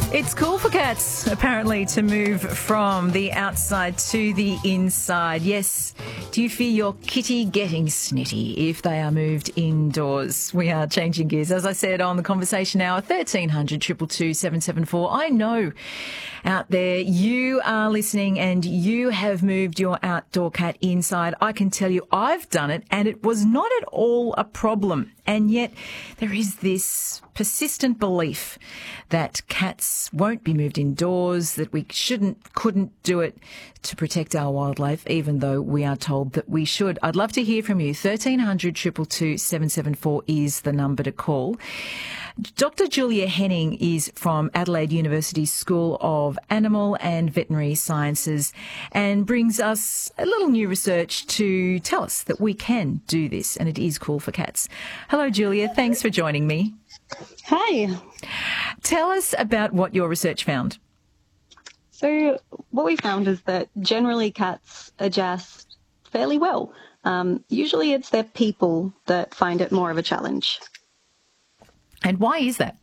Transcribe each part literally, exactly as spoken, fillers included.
It's cool for cats, apparently, to move from the outside to the inside. Yes. Do you fear your kitty getting snitty if they are moved indoors? We are changing gears. As I said on the conversation hour, thirteen hundred, two two two, seven seven four. I know out there you are listening and you have moved your outdoor cat inside. I can tell you I've done it and it was not at all a problem. And yet there is this persistent belief that cats won't be moved indoors, that we shouldn't, couldn't do it to protect our wildlife, even though we are told that we should. I'd love to hear from you. thirteen hundred, two two two, seven seven four is the number to call. Doctor Julia Henning is from Adelaide University School of Animal and Veterinary Sciences and brings us a little new research to tell us that we can do this and it is cool for cats. Hello, Julia. Thanks for joining me. Hi. Tell us about what your research found. So what we found is that generally cats adjust fairly well. Um, usually it's their people that find it more of a challenge. And why is that?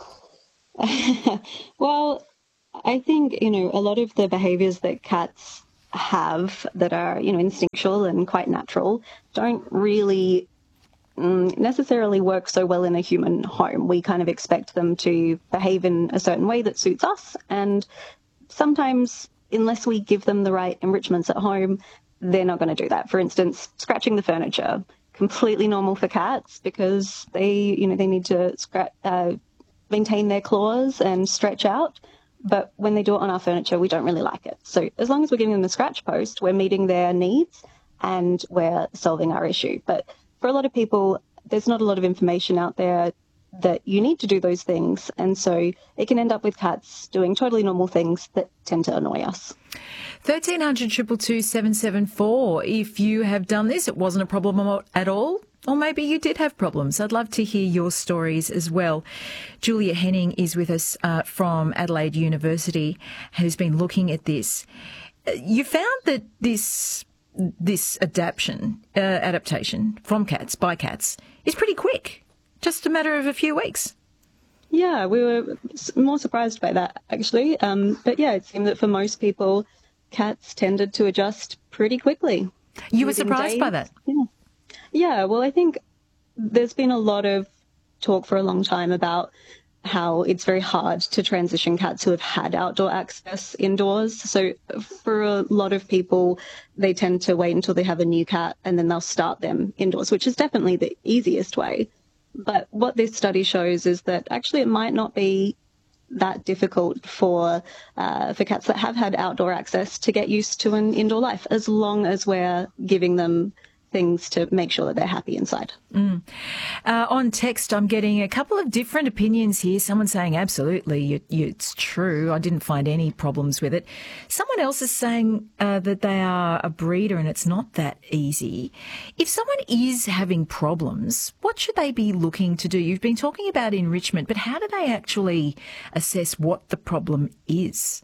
Well, I think, you know, a lot of the behaviours that cats have that are, you know, instinctual and quite natural don't really um, necessarily work so well in a human home. We kind of expect them to behave in a certain way that suits us. And sometimes, unless we give them the right enrichments at home, they're not going to do that. For instance, scratching the furniture. Completely normal for cats because they, you know, they need to scratch, uh, maintain their claws and stretch out. But when they do it on our furniture, we don't really like it. So as long as we're giving them the scratch post, we're meeting their needs and we're solving our issue. But for a lot of people, there's not a lot of information out there that you need to do those things. And so it can end up with cats doing totally normal things that tend to annoy us. thirteen hundred, two two two, seven seven four. If you have done this, it wasn't a problem at all, or maybe you did have problems. I'd love to hear your stories as well. Julia Henning is with us uh, from Adelaide University, who's been looking at this. You found that this this adaptation, uh, adaptation from cats, by cats, is pretty quick, just a matter of a few weeks. Yeah, we were more surprised by that, actually. Um, but yeah, it seemed that for most people, cats tended to adjust pretty quickly. You were surprised by that? Yeah. Yeah, well, I think there's been a lot of talk for a long time about how it's very hard to transition cats who have had outdoor access indoors. So for a lot of people, they tend to wait until they have a new cat and then they'll start them indoors, which is definitely the easiest way. But what this study shows is that actually it might not be that difficult for uh, for cats that have had outdoor access to get used to an indoor life, as long as we're giving them things to make sure that they're happy inside. Mm. Uh, on text, I'm getting a couple of different opinions here. Someone saying, absolutely, you, you, it's true. I didn't find any problems with it. Someone else is saying uh, that they are a breeder and it's not that easy. If someone is having problems, what should they be looking to do? You've been talking about enrichment, but how do they actually assess what the problem is?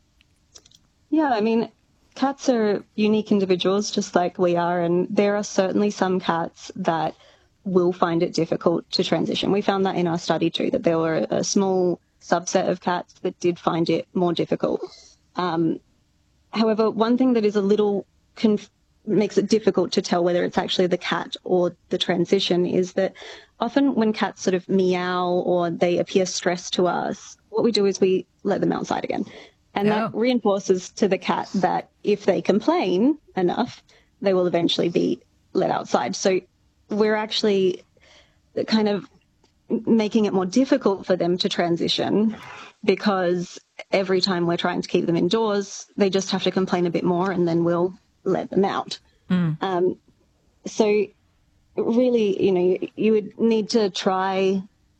Yeah, I mean, cats are unique individuals just like we are, and there are certainly some cats that will find it difficult to transition. We found that in our study too, that there were a small subset of cats that did find it more difficult. Um, however, one thing that is a little conf- makes it difficult to tell whether it's actually the cat or the transition is that often when cats sort of meow or they appear stressed to us, what we do is we let them outside again. And that oh. reinforces to the cat that if they complain enough, they will eventually be let outside. So we're actually kind of making it more difficult for them to transition because every time we're trying to keep them indoors, they just have to complain a bit more and then we'll let them out. Mm. Um, so really, you know, you, you would need to try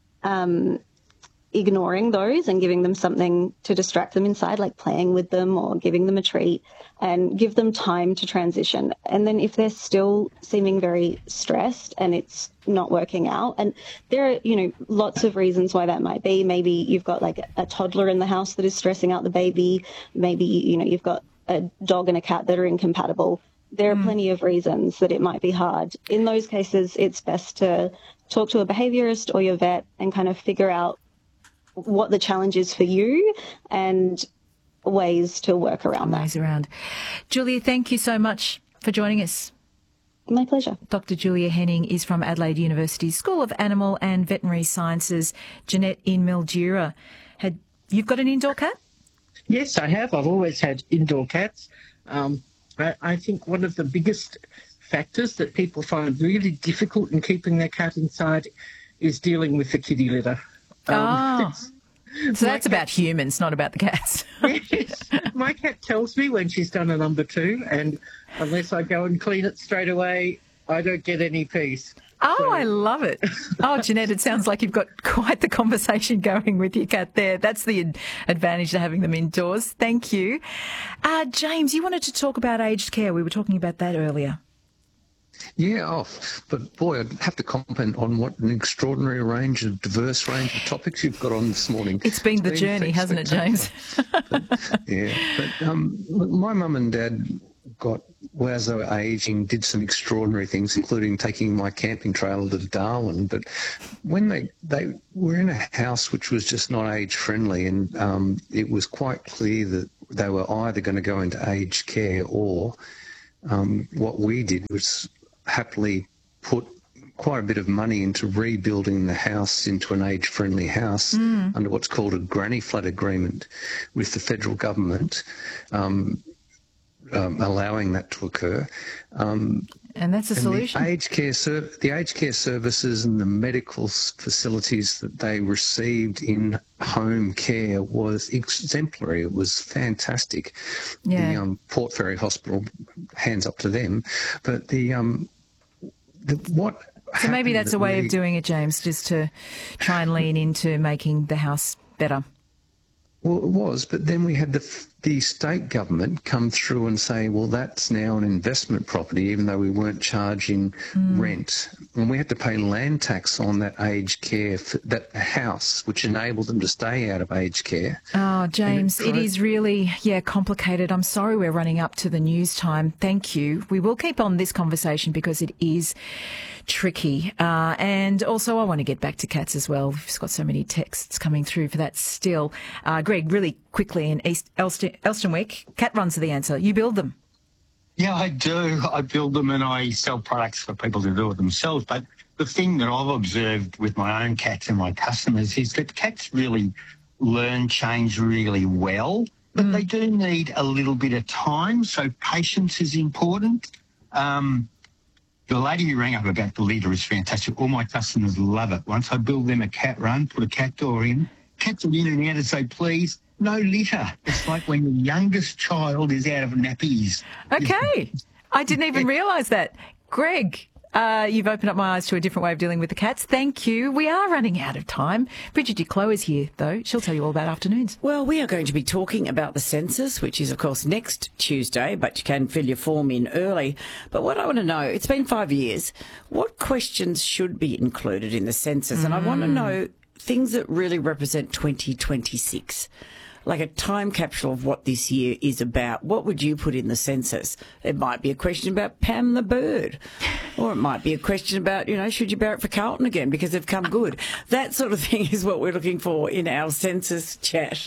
um ignoring those and giving them something to distract them inside, like playing with them or giving them a treat, and give them time to transition. And then if they're still seeming very stressed and it's not working out, and there are, you know, lots of reasons why that might be. Maybe you've got like a toddler in the house that is stressing out the baby. Maybe, you know, you've got a dog and a cat that are incompatible. There are mm. plenty of reasons that it might be hard. In those cases, it's best to talk to a behaviorist or your vet and kind of figure out what the challenge is for you and ways to work around that. Ways around. Julia, thank you so much for joining us. My pleasure. Doctor Julia Henning is from Adelaide University School of Animal and Veterinary Sciences. Jeanette in Mildura, had you've got an indoor cat? Yes, I have. I've always had indoor cats. Um, I, I think one of the biggest factors that people find really difficult in keeping their cat inside is dealing with the kitty litter. Um, oh. So that's cat, about humans, not about the cats. Yes. My cat tells me when she's done a number two, and unless I go and clean it straight away, I don't get any peace. Oh, so. I love it. Oh, Jeanette, it sounds like you've got quite the conversation going with your cat there. That's the advantage to having them indoors. Thank you. Uh, James, you wanted to talk about aged care. We were talking about that earlier. Yeah, oh, but boy, I'd have to comment on what an extraordinary range of diverse range of topics you've got on this morning. It's been the journey, hasn't it, James? but, yeah, but um, look, my mum and dad got, well, as they were ageing, did some extraordinary things, including taking my camping trailer to Darwin. But when they, they were in a house which was just not age-friendly, and um, it was quite clear that they were either going to go into aged care or um, what we did was happily put quite a bit of money into rebuilding the house into an age-friendly house mm. under what's called a granny flat agreement with the federal government, um, um, allowing that to occur. Um, and that's a and solution. The aged care, ser- the aged care services and the medical facilities that they received in home care was exemplary. It was fantastic. Yeah. The um, Port Fairy Hospital, hands up to them. But the um, the, what so maybe that's that a way really, of doing it, James, just to try and lean into making the house better. Well, it was, but then we had the the state government come through and say, well, that's now an investment property, even though we weren't charging mm. rent. And we had to pay land tax on that aged care, for that house, which enabled them to stay out of aged care. Oh, James, it, it is really, yeah, complicated. I'm sorry we're running up to the news time. Thank you. We will keep on this conversation because it is tricky. Uh, and also I want to get back to cats as well. We've got so many texts coming through for that still. Uh, Greg, really quickly in East Elston, Elstonwick, cat runs are the answer. You build them. Yeah, I do. I build them and I sell products for people to do it themselves. But the thing that I've observed with my own cats and my customers is that cats really learn change really well, but mm. they do need a little bit of time. So patience is important. Um, The lady who rang up about the litter is fantastic. All my customers love it. Once I build them a cat run, put a cat door in, cats are in and out and say, please, no litter. It's like when the youngest child is out of nappies. Okay. I didn't even realise that. Greg, uh, you've opened up my eyes to a different way of dealing with the cats. Thank you. We are running out of time. Bridget Duclos is here, though. She'll tell you all about afternoons. Well, we are going to be talking about the census, which is, of course, next Tuesday, but you can fill your form in early. But what I want to know, it's been five years, what questions should be included in the census? Mm. And I want to know things that really represent twenty twenty-six. Like a time capsule of what this year is about. What would you put in the census? It might be a question about Pam the bird. Or it might be a question about, you know, should you barrack for Carlton again because they've come good? That sort of thing is what we're looking for in our census chat.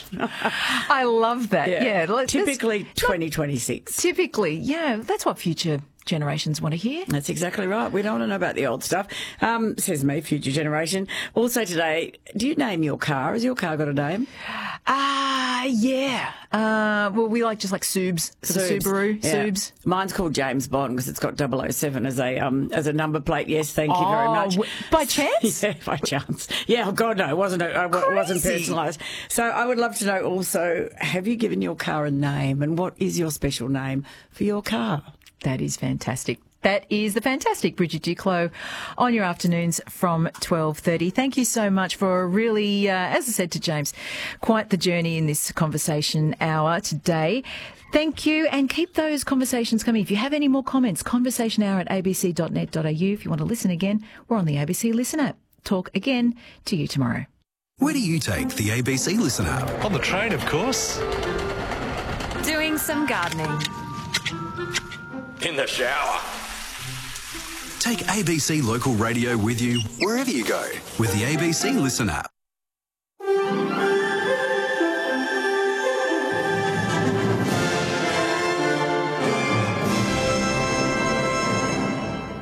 I love that. Yeah. yeah let's, typically twenty twenty-six. Typically, yeah. That's what future generations want to hear. That's exactly right. We don't want to know about the old stuff. Um, says me, future generation. Also today, do you name your car? Has your car got a name? Ah, uh, yeah. Uh, well, we like just like Subs, Subs. Subaru, yeah. Subs. Mine's called James Bond because it's got double oh seven as a um as a number plate. Yes, thank you oh, very much. W- by chance? Yeah, by chance. Yeah, oh God, no, it wasn't. A, it wasn't personalised. So I would love to know also, have you given your car a name, and what is your special name for your car? That is fantastic. That is the fantastic Bridget Duclos on your afternoons from twelve thirty. Thank you so much for a really, uh, as I said to James, quite the journey in this conversation hour today. Thank you, and keep those conversations coming. If you have any more comments, conversation hour at a b c dot net dot a u. If you want to listen again, we're on the A B C Listen app. Talk again to you tomorrow. Where do you take the A B C Listen app? On the train, of course. Doing some gardening. In the shower. Take A B C Local Radio with you wherever you go with the A B C Listen app.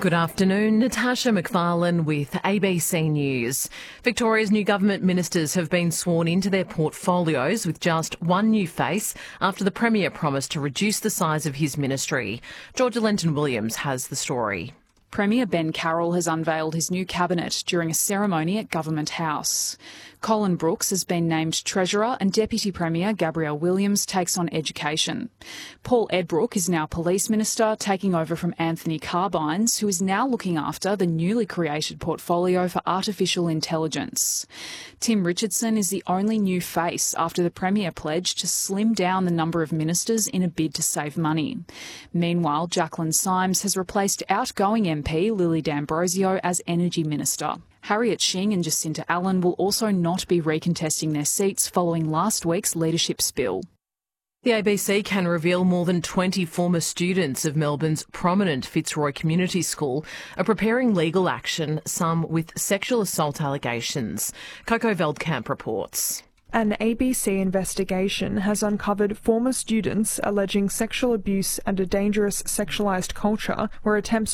Good afternoon, Natasha McFarlane with A B C News. Victoria's new government ministers have been sworn into their portfolios with just one new face after the Premier promised to reduce the size of his ministry. Georgia Lenton-Williams has the story. Premier Ben Carroll has unveiled his new cabinet during a ceremony at Government House. Colin Brooks has been named Treasurer and Deputy Premier Gabrielle Williams takes on Education. Paul Edbrook is now Police Minister, taking over from Anthony Carbines, who is now looking after the newly created portfolio for Artificial Intelligence. Tim Richardson is the only new face after the Premier pledged to slim down the number of ministers in a bid to save money. Meanwhile, Jacqueline Symes has replaced outgoing M P Lily D'Ambrosio as Energy Minister. Harriet Shing and Jacinta Allen will also not be recontesting their seats following last week's leadership spill. The A B C can reveal more than twenty former students of Melbourne's prominent Fitzroy Community School are preparing legal action, some with sexual assault allegations. Coco Veldkamp reports. An A B C investigation has uncovered former students alleging sexual abuse and a dangerous sexualised culture where attempts